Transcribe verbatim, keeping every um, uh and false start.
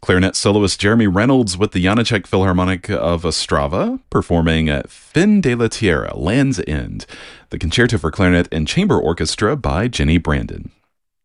Clarinet soloist Jeremy Reynolds with the Janacek Philharmonic of Ostrava performing at Fin de la Tierra, Land's End, the Concerto for Clarinet and Chamber Orchestra by Jenny Brandon.